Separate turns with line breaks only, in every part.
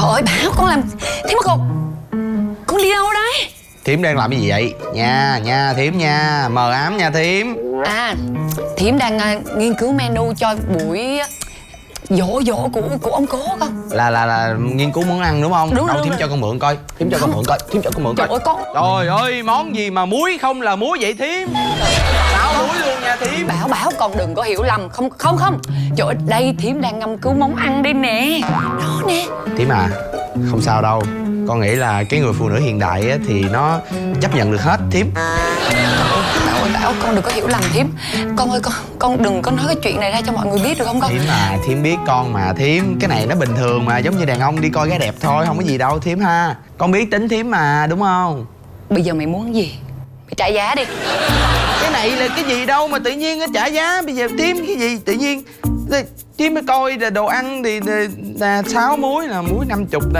Trời ơi Bảo, con làm thế mà con đi đâu đấy?
Thím đang làm cái gì vậy? Nha thím nha, mờ ám nha thím.
À, thím đang nghiên cứu menu cho buổi dỗ của ông cố con.
Là nghiên cứu món ăn đúng không?
Đúng
đâu
rồi,
thím
đúng
cho
rồi.
con mượn coi. Thím cho con mượn coi. Thím cho con mượn coi.
Trời ơi con.
Trời ơi, món gì mà muối không là muối vậy thím? Tao muối luôn nha thím.
Bảo con đừng có hiểu lầm. Không. Trời ơi, đây thím đang ngâm cứu món ăn đây nè. Đó nè.
Thím à, không sao đâu. Con nghĩ là cái người phụ nữ hiện đại á, thì nó chấp nhận được hết thím.
Bảo con đừng có hiểu lầm thím. Con ơi con đừng có nói cái chuyện này ra cho mọi người biết được không con?
Thím à, thím biết con mà thím. Cái này nó bình thường mà, giống như đàn ông đi coi gái đẹp thôi, không có gì đâu thím ha. Con biết tính thím mà, đúng không?
Bây giờ mày muốn cái gì? Mày trả giá đi.
Cái này là cái gì đâu mà tự nhiên nó trả giá. Bây giờ thím cái gì tự nhiên thím mới coi là đồ ăn thì là 6 muối, là muối 50 nè.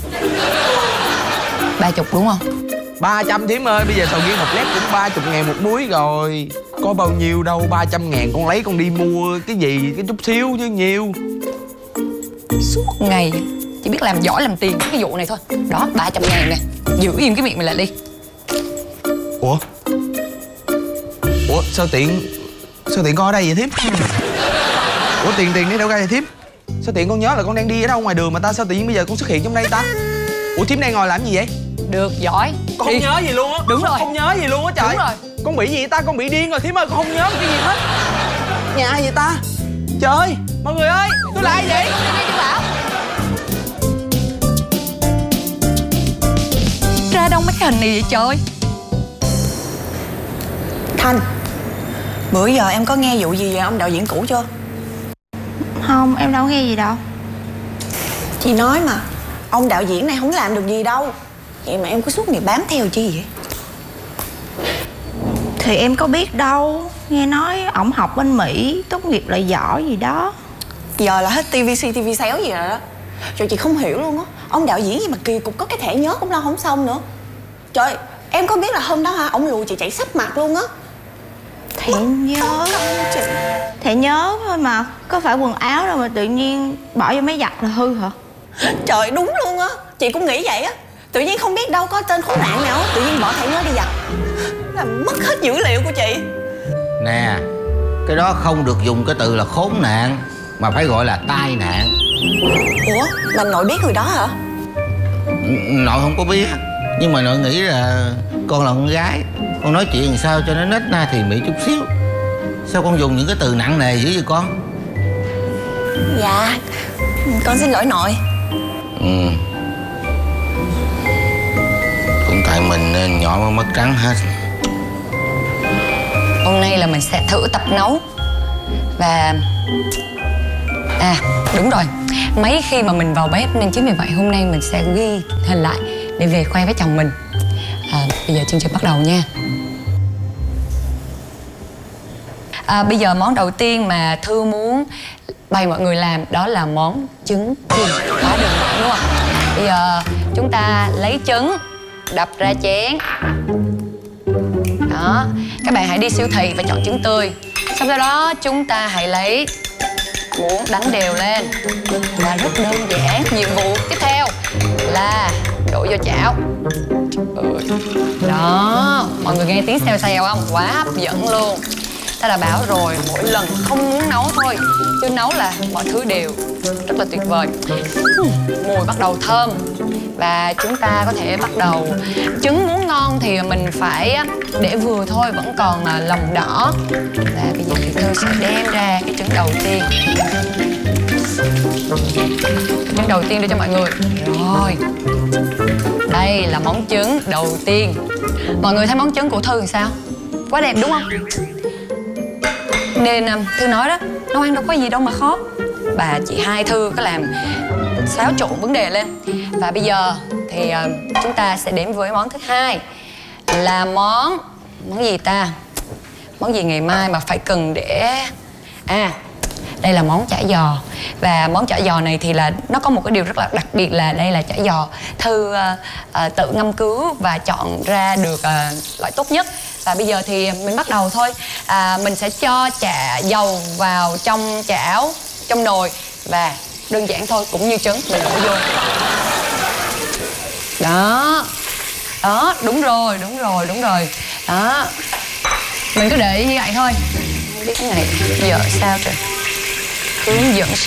30 đúng không?
300 thím ơi, bây giờ sầu riêng 1 lát cũng 30.000 một múi rồi. Có bao nhiêu đâu 300.000 con lấy con đi mua cái gì, cái chút xíu chứ nhiều.
Suốt ngày chỉ biết làm giỏi làm tiền cái vụ này thôi. Đó 300.000 nè. Giữ im cái miệng mày lại đi.
Ủa sao tiện con ở đây vậy thím? Ủa tiền đi đâu ra vậy thím? Sao tiện con nhớ là con đang đi ở đâu ngoài đường mà sao tự nhiên bây giờ con xuất hiện trong đây ta? Ủa thím đang ngồi làm gì vậy?
Được, giỏi.
Con không nhớ gì luôn á.
Đúng rồi.
Không nhớ gì luôn á trời.
Đúng rồi.
Con bị gì vậy ta? Con bị điên rồi thím ơi, con không nhớ cái gì hết. Nhà ai vậy ta? Trời ơi, mọi người ơi, tôi là ai vậy?
Bảo. Ra đâu mấy cái hình này vậy trời?
Thanh, bữa giờ em có nghe vụ gì về ông đạo diễn cũ chưa?
Không, em đâu nghe gì đâu.
Chị nói mà, ông đạo diễn này không làm được gì đâu. Vậy mà em cứ suốt ngày bám theo chi vậy?
Thì em có biết đâu. Nghe nói ổng học bên Mỹ, tốt nghiệp loại giỏi gì đó.
Giờ là hết TVC, TV xéo gì rồi đó. Trời, chị không hiểu luôn á. Ông đạo diễn gì mà kỳ cục, có cái thẻ nhớ cũng lo không xong nữa. Trời, em có biết là hôm đó hả, ổng lùi chị chạy sắp mặt luôn á.
Thẻ nhớ.
Chị.
Thẻ nhớ thôi mà. Có phải quần áo đâu mà tự nhiên bỏ vô máy giặt là hư hả?
Trời, đúng luôn á. Chị cũng nghĩ vậy á. Tự nhiên không biết đâu có tên khốn nạn nào á, tự nhiên bỏ thẻ nhớ đi giặt. Làm mất hết dữ liệu của chị.
Nè, cái đó không được dùng cái từ là khốn nạn, mà phải gọi là tai nạn.
Ủa, mà nội biết người đó hả?
Nội không có biết, nhưng mà nội nghĩ là con là con gái, con nói chuyện làm sao cho nó nết na thì mỹ chút xíu. Sao con dùng những cái từ nặng nề dữ vậy con?
Dạ, con xin lỗi nội.
Cũng tại mình nhỏ mà mất trắng hết.
Hôm nay là mình sẽ thử tập nấu. Và đúng rồi, mấy khi mà mình vào bếp nên chính vì vậy hôm nay mình sẽ ghi hình lại để về khoe với chồng mình. Bây giờ chương trình bắt đầu nha. Bây giờ món đầu tiên mà Thư muốn bày mọi người làm đó là món trứng chiên. Quá đơn giản đúng không? Bây giờ chúng ta lấy trứng, đập ra chén. Đó, các bạn hãy đi siêu thị và chọn trứng tươi. Sau đó chúng ta hãy lấy muỗng đánh đều lên. Và rất đơn giản. Nhiệm vụ tiếp theo là đổ vô chảo. Đó, mọi người nghe tiếng xèo xèo không? Quá hấp dẫn luôn. Ta đã bảo rồi, mỗi lần không muốn nấu thôi, chứ nấu là mọi thứ đều rất là tuyệt vời. Mùi bắt đầu thơm. Và chúng ta có thể bắt đầu. Trứng muốn ngon thì mình phải để vừa thôi, vẫn còn lòng đỏ. Và bây giờ thì Thư sẽ đem ra cái trứng đầu tiên. Trứng đầu tiên đưa cho mọi người. Rồi, đây là món trứng đầu tiên. Mọi người thấy món trứng của Thư thì sao? Quá đẹp đúng không? Nên Thư nói đó, nấu ăn đâu có gì đâu mà khó. Bà chị hai Thư có làm xáo trộn vấn đề lên. Và bây giờ thì chúng ta sẽ đến với món thứ hai. Là món gì ta? Món gì ngày mai mà phải cần để... đây là món chả giò. Và món chả giò này thì là nó có một cái điều rất là đặc biệt là đây là chả giò Thư tự ngâm cứu và chọn ra được loại tốt nhất. Và bây giờ thì mình bắt đầu thôi. Mình sẽ cho dầu vào trong chảo, trong nồi. Và đơn giản thôi, cũng như trứng, mình đổ vô. Đó. Đó, đúng rồi. Đó. Mình cứ để như vậy thôi. Không biết cái này giờ sao trời. Hướng dẫn